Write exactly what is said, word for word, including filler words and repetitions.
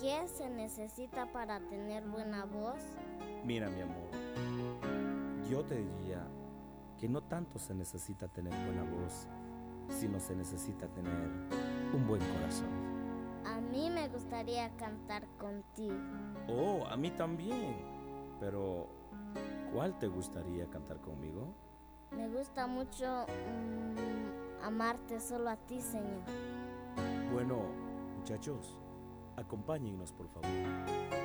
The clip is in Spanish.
¿Qué se necesita para tener buena voz? Mira, mi amor, yo te diría que no tanto se necesita tener buena voz, sino se necesita tener un buen corazón. A mí me gustaría cantar contigo. Oh, a mí también. Pero, ¿cuál te gustaría cantar conmigo? Me gusta mucho mm, amarte solo a ti, Señor. Bueno, muchachos, acompáñennos, por favor.